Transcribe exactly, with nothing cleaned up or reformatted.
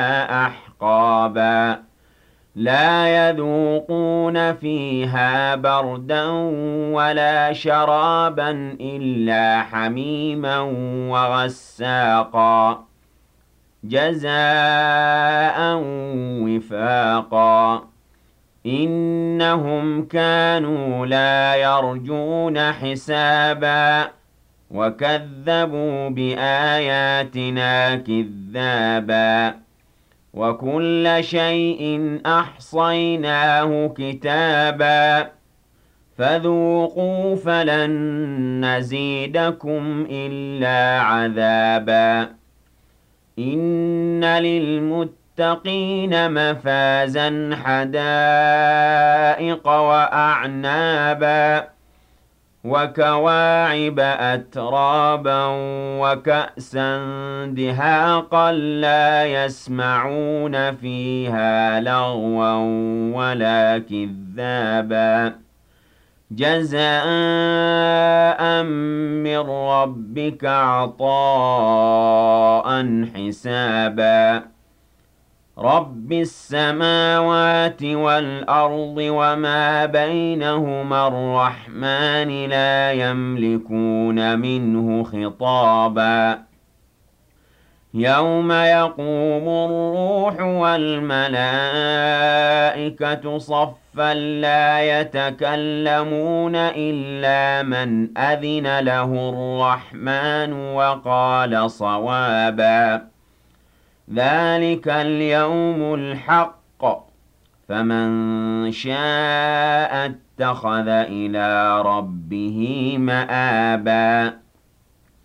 أحقابا لا يذوقون فيها بردا ولا شرابا إلا حميما وغساقا جزاء وفاقا إنهم كانوا لا يرجون حسابا وكذبوا بآياتنا كذابا وكل شيء أحصيناه كتابا فذوقوا فلن نزيدكم إلا عذابا إن للمتقين مفازا حدائق وأعنابا وكواعب أترابا وكأسا دهاقا لا يسمعون فيها لغوا ولا كذابا جزاء من ربك عطاء حسابا رب السماوات والأرض وما بينهما الرحمن لا يملكون منه خطابا يوم يقوم الروح والملائكة صفا لا يتكلمون إلا من أذن له الرحمن وقال صوابا ذلك اليوم الحق فمن شاء اتخذ إلى ربه مآبا